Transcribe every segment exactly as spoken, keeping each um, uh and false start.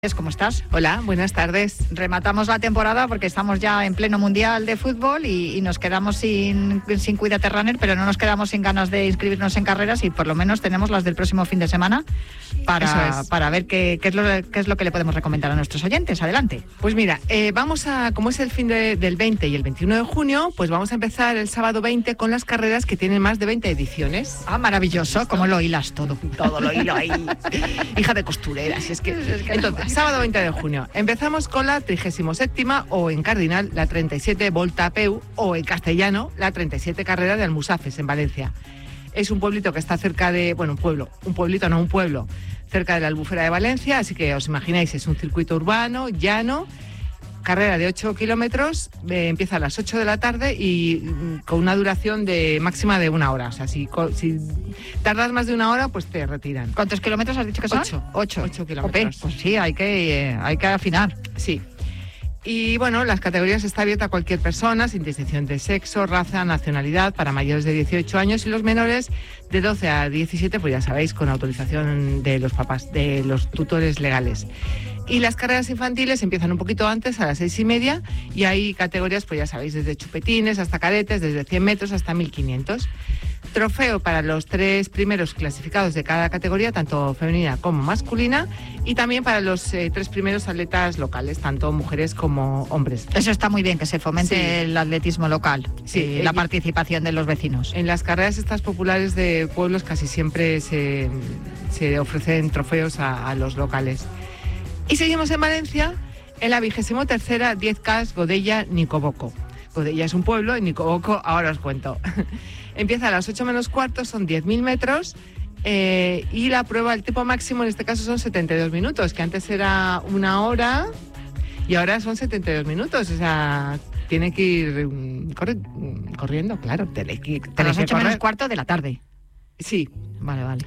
¿Cómo estás? Hola, buenas tardes. Rematamos la temporada porque estamos ya en pleno mundial de fútbol y, y nos quedamos sin, sin Cuídate Runner, pero no nos quedamos sin ganas de inscribirnos en carreras y por lo menos tenemos las del próximo fin de semana para, es. para ver qué, qué, es lo, qué es lo que le podemos recomendar a nuestros oyentes. Adelante. Pues mira, eh, vamos a, como es el fin de, del veinte y el veintiuno de junio, pues vamos a empezar el sábado veinte con las carreras que tienen más de veinte ediciones. Ah, maravilloso, como lo hilas todo. Todo lo hilo ahí. Hija de costurera, si es que... Es que entonces, sábado veinte de junio. Empezamos con la trigésima séptima o en cardinal la treinta y siete Volta a Peu o en castellano la treinta y siete carrera de Almusafes en Valencia. Es un pueblito que está cerca de, bueno, un pueblo, un pueblito, no un pueblo, cerca de la Albufera de Valencia, así que os imagináis, es un circuito urbano, llano, carrera de ocho kilómetros, eh, empieza a las ocho de la tarde y mm, con una duración de máxima de una hora. O sea, si, si tardas más de una hora, pues te retiran. ¿Cuántos kilómetros has dicho que son? Ocho. Ocho. Ocho kilómetros. Ope, pues sí, hay que, eh, hay que afinar. Sí. Y bueno, las categorías está abierta a cualquier persona, sin distinción de sexo, raza, nacionalidad, para mayores de dieciocho años y los menores de doce a diecisiete, pues ya sabéis, con autorización de los papás, de los tutores legales. Y las carreras infantiles empiezan un poquito antes, a las seis y media, y hay categorías, pues ya sabéis, desde chupetines hasta cadetes, desde cien metros hasta mil quinientos. Trofeo para los tres primeros clasificados de cada categoría, tanto femenina como masculina, y también para los eh, tres primeros atletas locales, tanto mujeres como hombres. Eso está muy bien, que se fomente sí. el atletismo local, sí, y eh, la participación de los vecinos. En las carreras estas populares de pueblos casi siempre se, se ofrecen trofeos a, a los locales. Y seguimos en Valencia, en la vigésimo tercera diez K Godella Nicoboco. Godella es un pueblo y Nicoboco, ahora os cuento. Empieza a las ocho menos cuarto, son diez mil metros eh, y la prueba, el tiempo máximo en este caso son setenta y dos minutos, que antes era una hora y ahora son setenta y dos minutos. O sea, tiene que ir um, corre, um, corriendo, claro. Tiene que ir, a las ocho menos cuarto de la tarde. Sí. Vale, vale.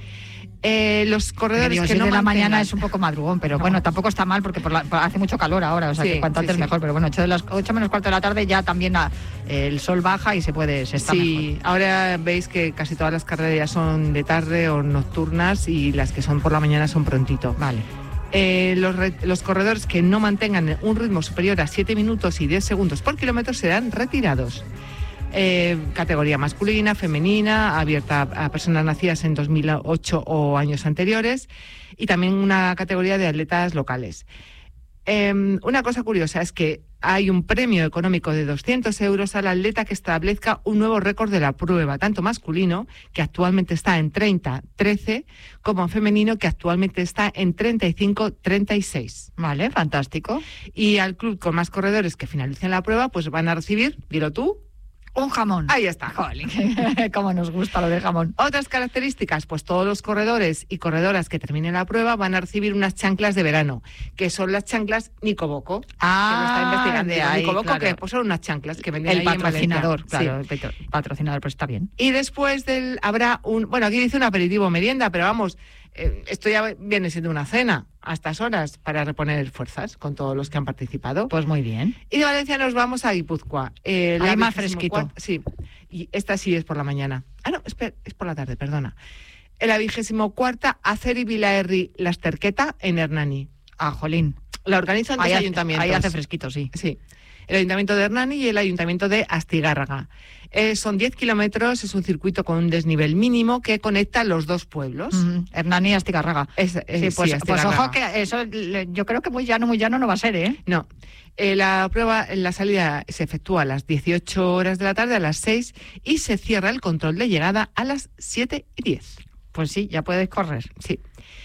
Eh, los corredores digo, que si no de la mantengan... mañana es un poco madrugón, pero no. bueno, tampoco está mal porque por la, por hace mucho calor ahora, o sea sí, que cuanto sí, antes sí. mejor, pero bueno, ocho de las ocho menos cuarto de la tarde ya también la, el sol baja y se puede, se está sí, mejor. Ahora veis que casi todas las carreras ya son de tarde o nocturnas y las que son por la mañana son prontito. Vale. Eh, los, re, los corredores que no mantengan un ritmo superior a siete minutos y diez segundos por kilómetro serán retirados. Eh, categoría masculina, femenina, abierta a personas nacidas en dos mil ocho o años anteriores, y también una categoría de atletas locales. Eh, una cosa curiosa es que hay un premio económico de doscientos euros al atleta que establezca un nuevo récord de la prueba, tanto masculino, que actualmente está en treinta trece, como femenino, que actualmente está en treinta y cinco treinta y seis. Vale, fantástico. Y al club con más corredores que finalicen la prueba, pues van a recibir, dilo tú, un jamón. Ahí está. Jolín, cómo nos gusta lo de jamón. Otras características, pues todos los corredores y corredoras que terminen la prueba van a recibir unas chanclas de verano, que son las chanclas Nicoboco. Ah, que lo está investigando. de ahí, Nicoboco, claro. que pues son unas chanclas que venden el ahí patrocinador, en Valencia. claro, sí. El patrocinador, pues está bien. Y después del habrá un, bueno, aquí dice un aperitivo merienda, pero vamos, eh, esto ya viene siendo una cena a estas horas para reponer fuerzas con todos los que han participado. Pues muy bien. Y de Valencia nos vamos a Guipúzcoa. Eh, Ahí más fresquito. Sí, y esta sí es por la mañana. Ah, no, espera, es por la tarde, perdona. En la vigésimo cuarta, Acer y Vilaherri Lasterqueta en Hernani. Ah, jolín. La organizan dos ahí ayuntamientos. Hace, ahí hace fresquito, sí. Sí. El Ayuntamiento de Hernani y el Ayuntamiento de Astigárraga. Eh, son diez kilómetros, es un circuito con un desnivel mínimo que conecta los dos pueblos. Mm, Hernani y Astigárraga. Es, es, sí, pues, sí, pues ojo que eso yo creo que muy llano, muy llano no va a ser, ¿eh? No. Eh, la prueba, la salida se efectúa a las dieciocho horas de la tarde, a las seis, y se cierra el control de llegada a las siete y diez. Pues sí, ya puedes correr. Sí.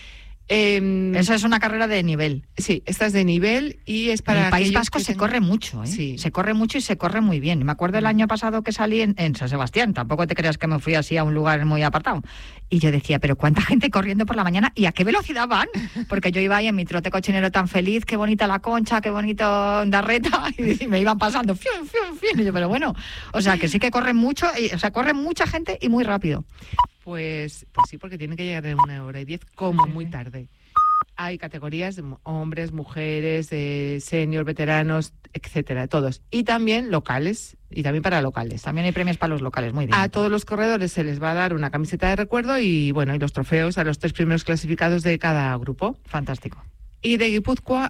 Eh, Eso es una carrera de nivel. Sí, esta es de nivel y es para... En el País Vasco se tengan... corre mucho, ¿eh? Sí. Se corre mucho y se corre muy bien. Me acuerdo el año pasado que salí en, en San Sebastián, tampoco te creas que me fui así a un lugar muy apartado. Y yo decía, pero ¿cuánta gente corriendo por la mañana? ¿Y a qué velocidad van? Porque yo iba ahí en mi trote cochinero tan feliz, qué bonita la Concha, qué bonito Darreta, y me iban pasando, fium, fium, fium. Y yo, pero bueno, o sea, que sí que corren mucho, y, o sea, corre mucha gente y muy rápido. Pues, pues sí, porque tienen que llegar en una hora y diez como muy tarde. Hay categorías, hombres, mujeres, eh, senior, veteranos, etcétera, todos. Y también locales, y también para locales. También hay premios para los locales, muy bien. A todos los corredores se les va a dar una camiseta de recuerdo y, bueno, y los trofeos a los tres primeros clasificados de cada grupo. Fantástico. Y de Guipúzcoa